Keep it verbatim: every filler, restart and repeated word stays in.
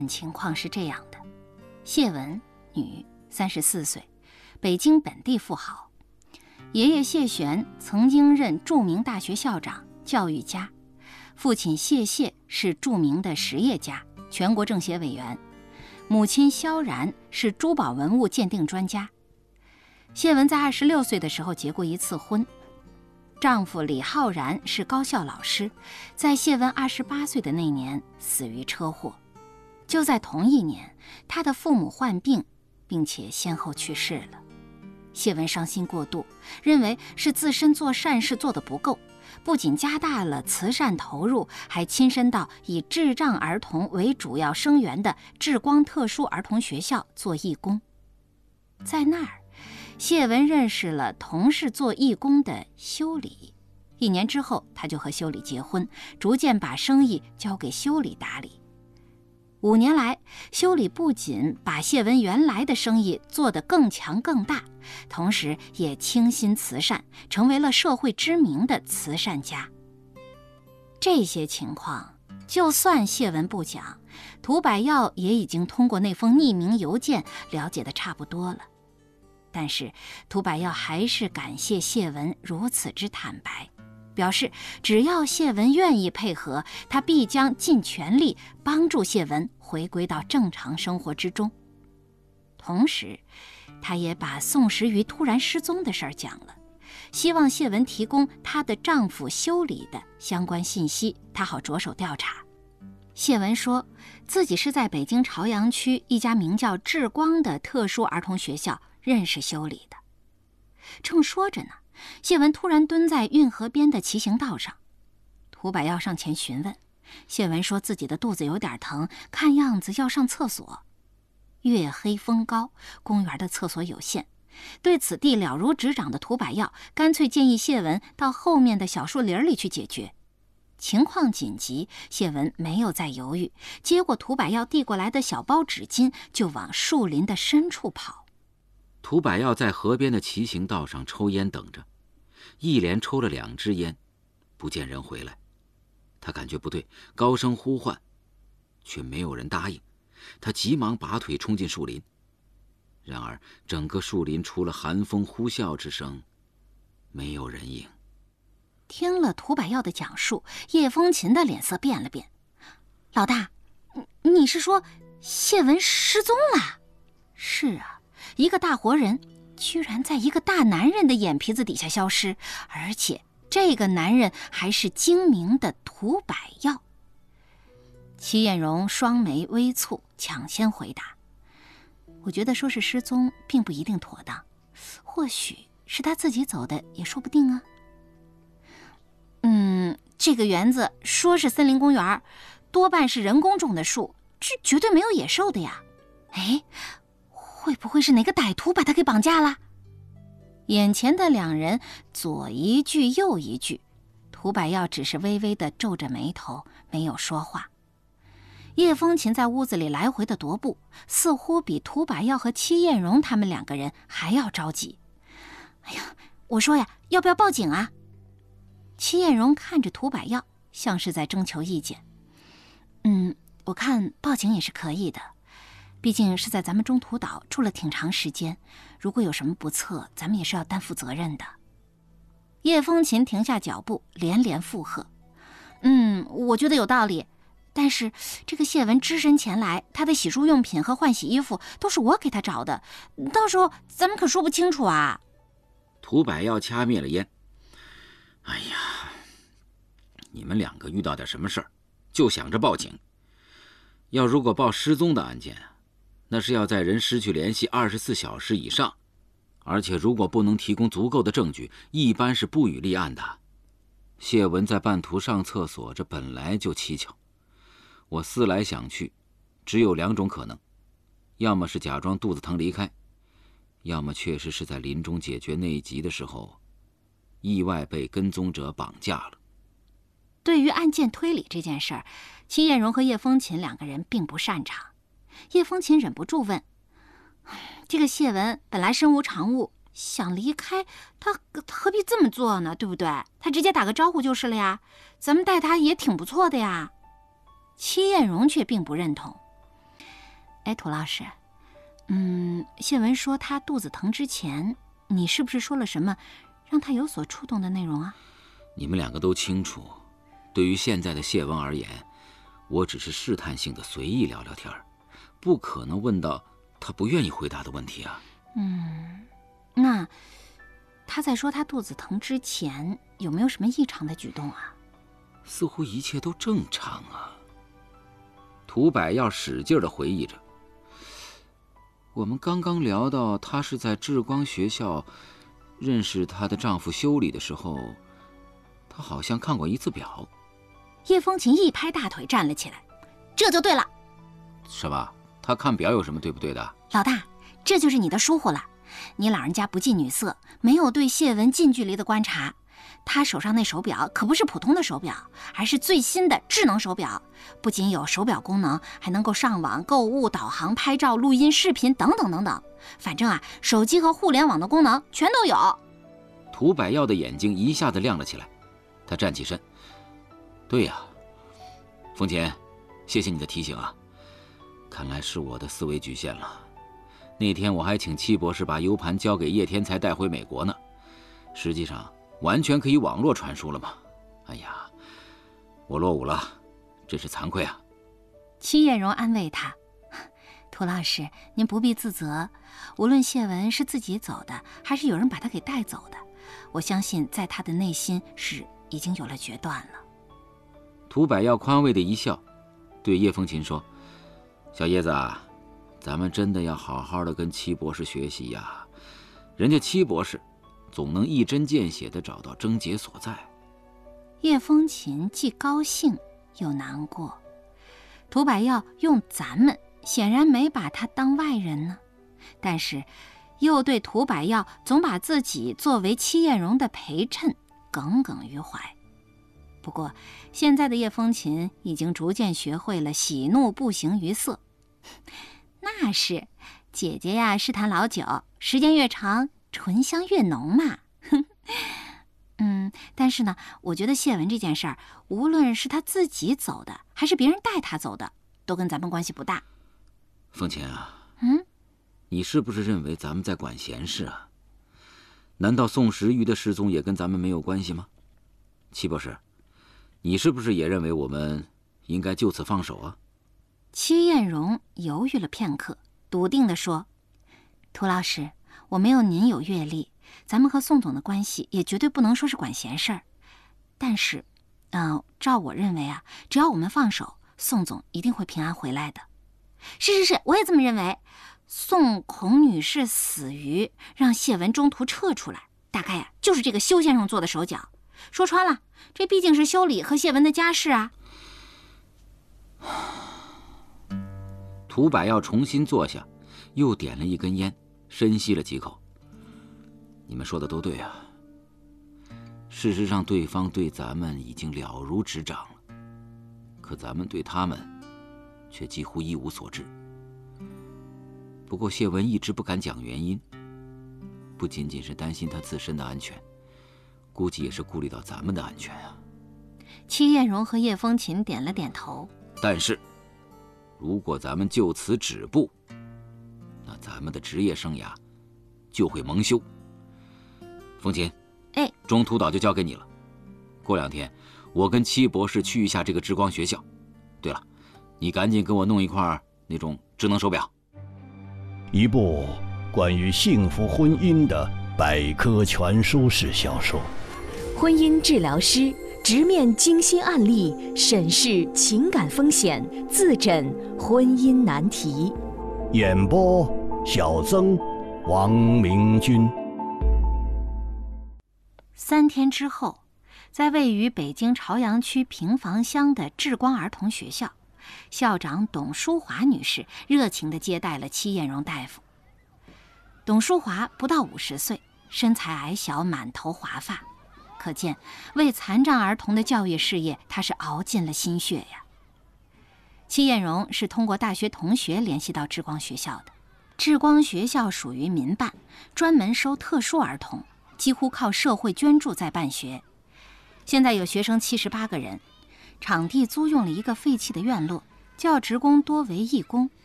情况是这样的：谢文，女，三十四岁，北京本地富豪。爷爷谢玄曾经任著名大学校长、教育家，父亲谢谢是著名的实业家、全国政协委员，母亲萧然是珠宝文物鉴定专家。谢文在二十六岁的时候结过一次婚，丈夫李浩然是高校老师，在谢文二十八岁的那年死于车祸。就在同一年，他的父母患病，并且先后去世了。谢文伤心过度，认为是自身做善事做得不够，不仅加大了慈善投入，还亲身到以智障儿童为主要生源的智光特殊儿童学校做义工。在那儿，谢文认识了同是做义工的修理。一年之后，他就和修理结婚，逐渐把生意交给修理打理。五年来，修理不仅把谢文原来的生意做得更强更大，同时也倾心慈善，成为了社会知名的慈善家。这些情况，就算谢文不讲，涂百耀也已经通过那封匿名邮件了解得差不多了。但是涂百耀还是感谢谢文如此之坦白，表示只要谢文愿意配合，他必将尽全力帮助谢文回归到正常生活之中。同时，他也把宋时瑜突然失踪的事儿讲了，希望谢文提供她的丈夫修理的相关信息，他好着手调查。谢文说自己是在北京朝阳区一家名叫智光的特殊儿童学校认识修理的。正说着呢，谢文突然蹲在运河边的骑行道上，涂百耀上前询问，谢文说自己的肚子有点疼，看样子要上厕所。月黑风高，公园的厕所有限，对此地了如指掌的涂百耀干脆建议谢文到后面的小树林里去解决。情况紧急，谢文没有再犹豫，接过涂百耀递过来的小包纸巾，就往树林的深处跑。 涂百耀在河边的骑行道上抽烟等着，一连抽了两支烟，不见人回来。他感觉不对，高声呼唤，却没有人答应。他急忙拔腿冲进树林，然而整个树林除了寒风呼啸之声，没有人影。 听了涂百耀的讲述，叶风琴的脸色变了变。老大，你是说谢文失踪了？是啊，一个大活人居然在一个大男人的眼皮子底下消失，而且这个男人还是精明的涂百耀。齐艳荣双眉微蹙，抢先回答：我觉得说是失踪并不一定妥当，或许是他自己走的也说不定啊。嗯，这个园子说是森林公园，多半是人工种的树，这绝对没有野兽的呀。哎，会不会是哪个歹徒把他给绑架了？眼前的两人左一句右一句，涂百耀只是微微地皱着眉头，没有说话。叶风琴在屋子里来回的踱步，似乎比涂百耀和戚艳荣他们两个人还要着急。哎呀，我说呀，要不要报警啊？戚艳荣看着涂百耀，像是在征求意见。嗯，我看报警也是可以的，毕竟是在咱们中途岛住了挺长时间，如果有什么不测，咱们也是要担负责任的。叶风琴停下脚步，连连附和。嗯，我觉得有道理。但是这个谢文只身前来，他的洗漱用品和换洗衣服都是我给他找的，到时候咱们可说不清楚啊。 涂百耀掐灭了烟。哎呀，你们两个遇到点什么事儿，就想着报警。要如果报失踪的案件，那是要在人失去联系二十四小时以上，而且如果不能提供足够的证据，一般是不予立案的。谢文在半途上厕所，这本来就蹊跷。我思来想去，只有两种可能，要么是假装肚子疼离开，要么确实是在临终解决内急的时候，意外被跟踪者绑架了。 对于案件推理这件事儿，戚艳荣和叶风琴两个人并不擅长。叶风琴忍不住问：这个谢文本来身无长物，想离开，他何必这么做呢？对不对？他直接打个招呼就是了呀，咱们待他也挺不错的呀。戚艳荣却并不认同。 哎，涂老师，嗯，谢文说她肚子疼之前，你是不是说了什么让她有所触动的内容啊？ 你们两个都清楚，对于现在的谢文而言，我只是试探性的随意聊聊天，不可能问到她不愿意回答的问题啊。 嗯，那她在说她肚子疼之前，有没有什么异常的举动啊？ 似乎一切都正常啊。涂百耀使劲地回忆着，我们刚刚聊到她是在智光学校认识她的丈夫修理的时候，她好像看过一次表。 叶风琴一拍大腿站了起来，这就对了。 什么？她看表有什么对不对的？ 老大，这就是你的疏忽了。你老人家不近女色，没有对谢文近距离的观察。他手上那手表可不是普通的手表，而是最新的智能手表，不仅有手表功能，还能够上网、购物、导航、拍照、录音、视频等等等等。反正啊，手机和互联网的功能全都有。 涂百耀的眼睛一下子亮了起来，他站起身。对呀，风琴，谢谢你的提醒啊，看来是我的思维局限了。那天我还请戚博士把 U 盘交给叶天才带回美国呢，实际上完全可以网络传输了嘛。哎呀，我落伍了，真是惭愧啊。 戚艳荣安慰他，涂老师，您不必自责，无论谢文是自己走的，还是有人把他给带走的，我相信在他的内心是已经有了决断了。 涂百耀宽慰的一笑，对叶风琴说，小叶子啊，咱们真的要好好的跟戚博士学习呀，人家戚博士总能一针见血地找到症结所在。 叶风琴既高兴又难过，涂百耀用咱们显然没把他当外人呢，但是又对涂百耀总把自己作为戚艳荣的陪衬耿耿于怀。不过现在的叶风琴已经逐渐学会了喜怒不形于色。那是，姐姐呀是坛老酒，时间越长醇香越浓嘛。嗯，但是呢，我觉得谢文这件事儿，无论是他自己走的，还是别人带他走的，都跟咱们关系不大。 风琴啊， 嗯， 你是不是认为咱们在管闲事啊？难道宋时瑜的失踪也跟咱们没有关系吗？戚博士，你是不是也认为我们应该就此放手啊？ 戚艳荣犹豫了片刻，笃定地说，涂老师，我没有您有阅历，咱们和宋总的关系也绝对不能说是管闲事儿。但是，嗯、呃，照我认为啊，只要我们放手，宋总一定会平安回来的。是是是，我也这么认为。宋孔女士死于让谢文中途撤出来，大概呀、啊、就是这个修先生做的手脚。说穿了，这毕竟是修理和谢文的家事啊。 涂百耀重新坐下，又点了一根烟，深吸了几口。你们说的都对啊，事实上对方对咱们已经了如指掌了，可咱们对他们却几乎一无所知。不过谢文一直不敢讲原因，不仅仅是担心他自身的安全，估计也是顾虑到咱们的安全啊。 戚艳荣和叶风琴点了点头。 但是如果咱们就此止步，那咱们的职业生涯就会蒙羞。风琴， 哎， 中途岛就交给你了。过两天我跟戚博士去一下这个之光学校。对了，你赶紧给我弄一块那种智能手表。 一部关于幸福婚姻的百科全书式小说。 婚姻治疗师直面精心案例，审视情感风险，自诊婚姻难题。 演播：小曾、王明君。 三天之后，在位于北京朝阳区平房乡的智光儿童学校，校长董淑华女士热情地接待了戚艳荣大夫。董淑华不到五十岁，身材矮小，满头华发，可见为残障儿童的教育事业，她是熬尽了心血呀。戚艳荣是通过大学同学联系到智光学校的。智光学校属于民办，专门收特殊儿童，几乎靠社会捐助在办学。现在有学生七十八个人，场地租用了一个废弃的院落，教职工多为义工。